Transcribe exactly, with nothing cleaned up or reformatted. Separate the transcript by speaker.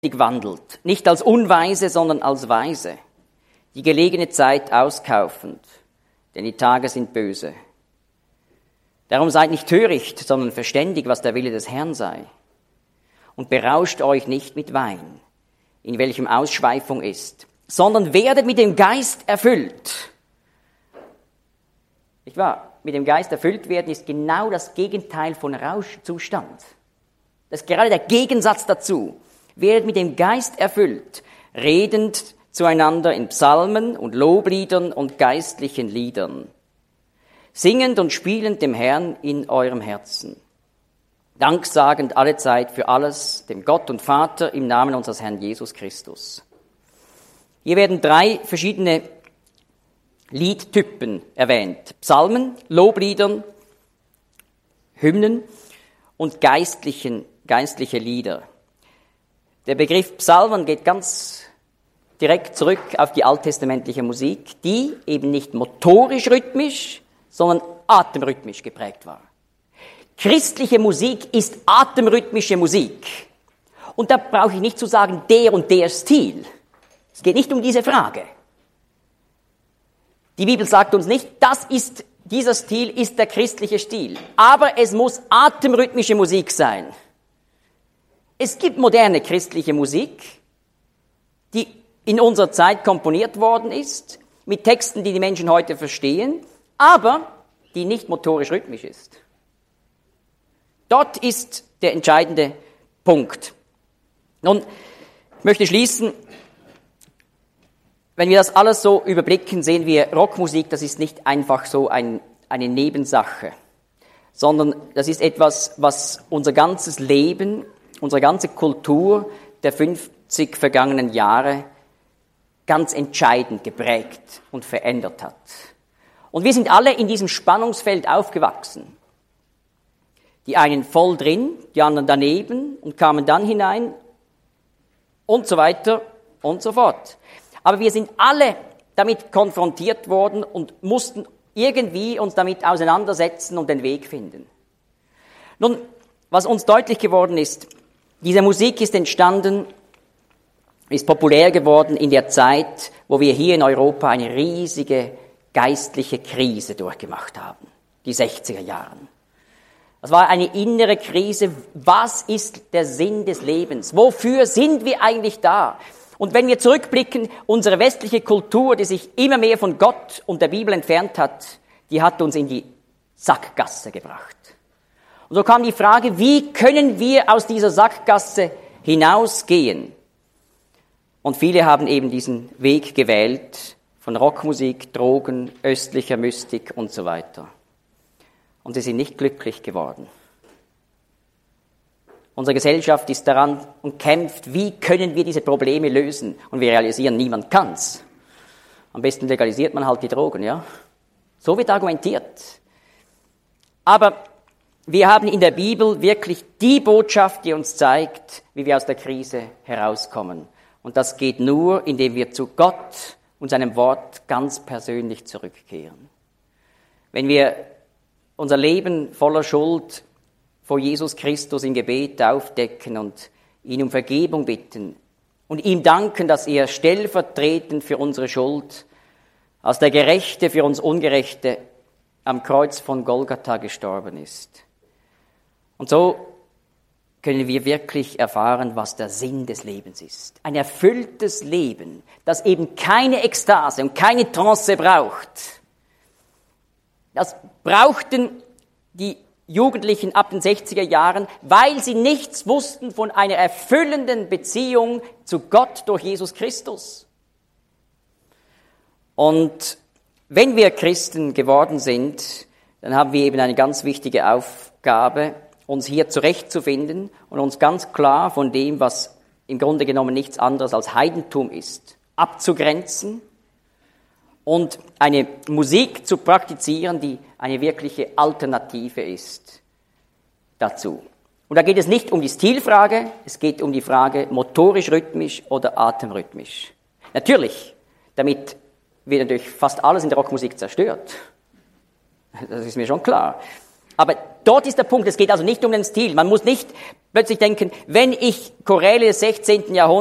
Speaker 1: wandelt, nicht als Unweise, sondern als Weise, die gelegene Zeit auskaufend, denn die Tage sind böse. Darum seid nicht töricht, sondern verständig, was der Wille des Herrn sei. Und berauscht euch nicht mit Wein, in welchem Ausschweifung ist, sondern werdet mit dem Geist erfüllt. Nicht wahr? Mit dem Geist erfüllt werden ist genau das Gegenteil von Rauschzustand. Das ist gerade der Gegensatz dazu. Werdet mit dem Geist erfüllt, redend zueinander in Psalmen und Lobliedern und geistlichen Liedern, singend und spielend dem Herrn in eurem Herzen, danksagend allezeit für alles dem Gott und Vater im Namen unseres Herrn Jesus Christus. Hier werden drei verschiedene Liedtypen erwähnt: Psalmen, Lobliedern, Hymnen und geistlichen, geistliche Lieder. Der Begriff Psalmen geht ganz direkt zurück auf die alttestamentliche Musik, die eben nicht motorisch-rhythmisch, sondern atemrhythmisch geprägt war. Christliche Musik ist atemrhythmische Musik. Und da brauche ich nicht zu sagen, der und der Stil. Es geht nicht um diese Frage. Die Bibel sagt uns nicht, das ist, dieser Stil ist der christliche Stil. Aber es muss atemrhythmische Musik sein. Es gibt moderne christliche Musik, die in unserer Zeit komponiert worden ist, mit Texten, die die Menschen heute verstehen, aber die nicht motorisch-rhythmisch ist. Dort ist der entscheidende Punkt. Nun, ich möchte schließen. Wenn wir das alles so überblicken, sehen wir, Rockmusik, das ist nicht einfach so ein, eine Nebensache, sondern das ist etwas, was unser ganzes Leben, unsere ganze Kultur der fünfzig vergangenen Jahre ganz entscheidend geprägt und verändert hat. Und wir sind alle in diesem Spannungsfeld aufgewachsen. Die einen voll drin, die anderen daneben und kamen dann hinein und so weiter und so fort. Aber wir sind alle damit konfrontiert worden und mussten irgendwie uns damit auseinandersetzen und den Weg finden. Nun, was uns deutlich geworden ist, diese Musik ist entstanden, ist populär geworden in der Zeit, wo wir hier in Europa eine riesige geistliche Krise durchgemacht haben, die sechziger Jahren. Das war eine innere Krise. Was ist der Sinn des Lebens? Wofür sind wir eigentlich da? Und wenn wir zurückblicken, unsere westliche Kultur, die sich immer mehr von Gott und der Bibel entfernt hat, die hat uns in die Sackgasse gebracht. Und so kam die Frage, wie können wir aus dieser Sackgasse hinausgehen? Und viele haben eben diesen Weg gewählt von Rockmusik, Drogen, östlicher Mystik und so weiter. Und sie sind nicht glücklich geworden. Unsere Gesellschaft ist daran und kämpft, wie können wir diese Probleme lösen? Und wir realisieren, niemand kann's. Am besten legalisiert man halt die Drogen, ja? So wird argumentiert. Aber wir haben in der Bibel wirklich die Botschaft, die uns zeigt, wie wir aus der Krise herauskommen. Und das geht nur, indem wir zu Gott und seinem Wort ganz persönlich zurückkehren. Wenn wir unser Leben voller Schuld vor Jesus Christus im Gebet aufdecken und ihn um Vergebung bitten und ihm danken, dass er stellvertretend für unsere Schuld als der Gerechte für uns Ungerechte am Kreuz von Golgatha gestorben ist. Und so können wir wirklich erfahren, was der Sinn des Lebens ist. Ein erfülltes Leben, das eben keine Ekstase und keine Trance braucht. Das brauchten die Jugendlichen ab den sechziger Jahren, weil sie nichts wussten von einer erfüllenden Beziehung zu Gott durch Jesus Christus. Und wenn wir Christen geworden sind, dann haben wir eben eine ganz wichtige Aufgabe, uns hier zurechtzufinden und uns ganz klar von dem, was im Grunde genommen nichts anderes als Heidentum ist, abzugrenzen und eine Musik zu praktizieren, die eine wirkliche Alternative ist dazu. Und da geht es nicht um die Stilfrage, es geht um die Frage motorisch-rhythmisch oder atemrhythmisch. Natürlich, damit wird natürlich fast alles in der Rockmusik zerstört. Das ist mir schon klar. Aber dort ist der Punkt. Es geht also nicht um den Stil. Man muss nicht plötzlich denken, wenn ich Choräle des sechzehnten Jahrhunderts